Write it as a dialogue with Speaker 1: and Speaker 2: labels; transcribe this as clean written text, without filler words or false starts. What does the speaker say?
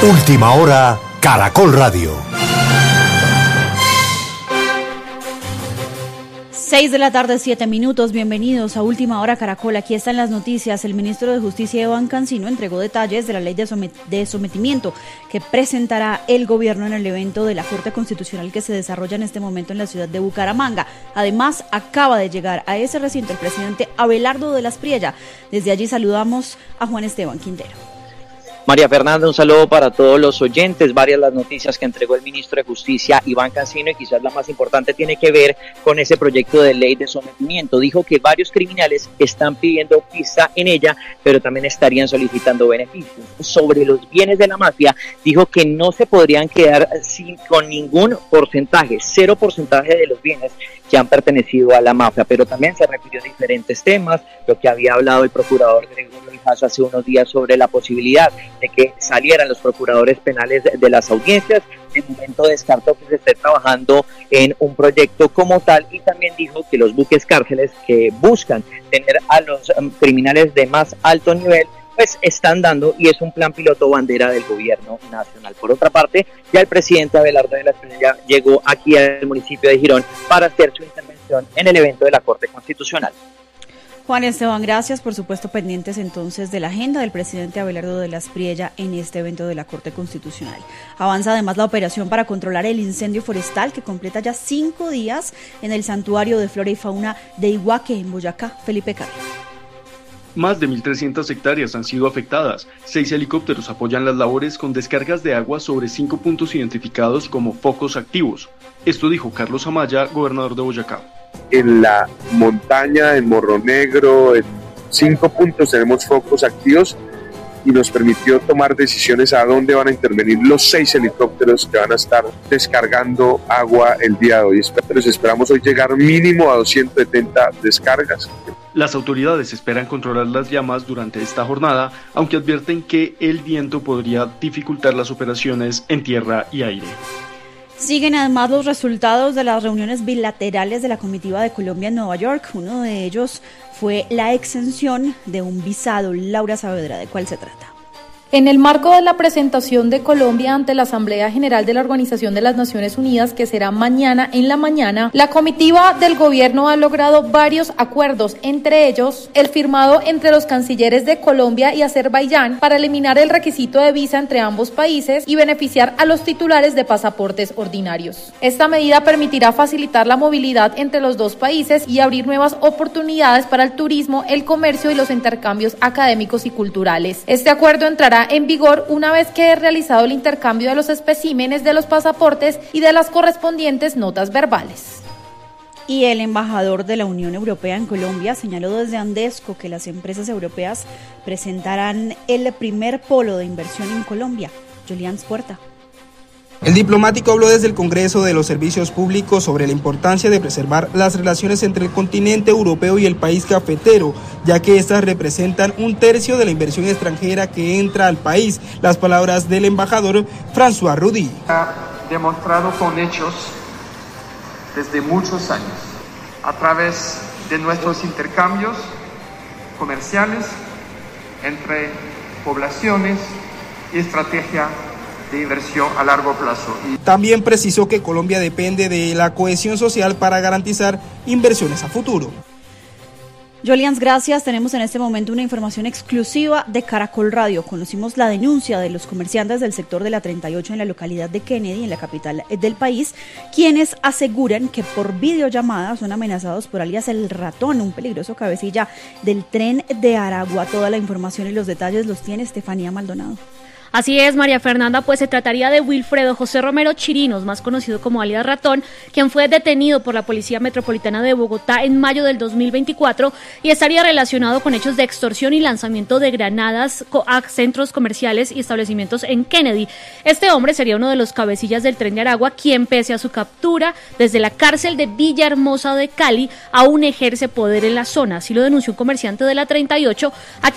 Speaker 1: Última hora, Caracol Radio.
Speaker 2: 6:07 p.m, bienvenidos a Última Hora Caracol. Aquí están las noticias. El ministro de Justicia, Iván Cancino, entregó detalles de la ley de sometimiento que presentará el gobierno en el evento de la Corte Constitucional que se desarrolla en este momento en la ciudad de Bucaramanga. Además, acaba de llegar a ese recinto el presidente Abelardo de las Priella. Desde allí saludamos a Juan Esteban Quintero.
Speaker 3: María Fernanda, un saludo para todos los oyentes. Varias las noticias que entregó el ministro de Justicia, Iván Cancino, y quizás la más importante tiene que ver con ese proyecto de ley de sometimiento. Dijo que varios criminales están pidiendo pista en ella, pero también estarían solicitando beneficios. Sobre los bienes de la mafia, dijo que no se podrían quedar con ningún porcentaje, 0% de los bienes que han pertenecido a la mafia, pero también se refirió a diferentes temas, lo que había hablado el procurador Gregorio Lijazo hace unos días sobre la posibilidad de que salieran los procuradores penales de las audiencias. De momento descartó que se esté trabajando en un proyecto como tal, y también dijo que los buques cárceles que buscan tener a los criminales de más alto nivel pues están dando, y es un plan piloto bandera del gobierno nacional. Por otra parte, ya el presidente Abelardo de las Priella llegó aquí al municipio de Girón para hacer su intervención en el evento de la Corte Constitucional.
Speaker 2: Juan Esteban, gracias. Por supuesto, pendientes entonces de la agenda del presidente Abelardo de las Priella en este evento de la Corte Constitucional. Avanza además la operación para controlar el incendio forestal que completa ya 5 días en el Santuario de Flora y Fauna de Iguaque, en Boyacá. Felipe Carlos.
Speaker 4: Más de 1.300 hectáreas han sido afectadas. 6 helicópteros apoyan las labores con descargas de agua sobre 5 puntos identificados como focos activos. Esto dijo Carlos Amaya, gobernador de Boyacá.
Speaker 5: En la montaña, en Morro Negro, en 5 puntos tenemos focos activos, y nos permitió tomar decisiones a dónde van a intervenir los 6 helicópteros que van a estar descargando agua el día de hoy. Esperamos hoy llegar mínimo a 270 descargas.
Speaker 4: Las autoridades esperan controlar las llamas durante esta jornada, aunque advierten que el viento podría dificultar las operaciones en tierra y aire.
Speaker 2: Siguen además los resultados de las reuniones bilaterales de la comitiva de Colombia en Nueva York. Uno de ellos fue la exención de un visado. Laura Saavedra, ¿de cuál se trata?
Speaker 6: En el marco de la presentación de Colombia ante la Asamblea General de la Organización de las Naciones Unidas, que será mañana en la mañana, la comitiva del gobierno ha logrado varios acuerdos, entre ellos el firmado entre los cancilleres de Colombia y Azerbaiyán para eliminar el requisito de visa entre ambos países y beneficiar a los titulares de pasaportes ordinarios. Esta medida permitirá facilitar la movilidad entre los dos países y abrir nuevas oportunidades para el turismo, el comercio y los intercambios académicos y culturales. Este acuerdo entrará en vigor una vez que he realizado el intercambio de los especímenes de los pasaportes y de las correspondientes notas verbales.
Speaker 2: Y el embajador de la Unión Europea en Colombia señaló desde Andesco que las empresas europeas presentarán el primer polo de inversión en Colombia. Julián Puerta.
Speaker 7: El diplomático habló desde el Congreso de los Servicios Públicos sobre la importancia de preservar las relaciones entre el continente europeo y el país cafetero, ya que estas representan 1/3 de la inversión extranjera que entra al país. Las palabras del embajador François Rudy.
Speaker 8: Ha demostrado con hechos desde muchos años, a través de nuestros intercambios comerciales entre poblaciones y estrategia de inversión a largo plazo.
Speaker 7: También precisó que Colombia depende de la cohesión social para garantizar inversiones a futuro.
Speaker 2: Jolians, gracias. Tenemos en este momento una información exclusiva de Caracol Radio. Conocimos la denuncia de los comerciantes del sector de la 38 en la localidad de Kennedy, en la capital del país, quienes aseguran que por videollamada son amenazados por alias El Ratón, un peligroso cabecilla del tren de Aragua. Toda la información y los detalles los tiene Estefanía Maldonado.
Speaker 9: Así es, María Fernanda, pues se trataría de Wilfredo José Romero Chirinos, más conocido como alias Ratón, quien fue detenido por la Policía Metropolitana de Bogotá en mayo del 2024 y estaría relacionado con hechos de extorsión y lanzamiento de granadas a centros comerciales y establecimientos en Kennedy. Este hombre sería uno de los cabecillas del Tren de Aragua, quien pese a su captura desde la cárcel de Villahermosa de Cali, aún ejerce poder en la zona. Así lo denunció un comerciante de la 38, a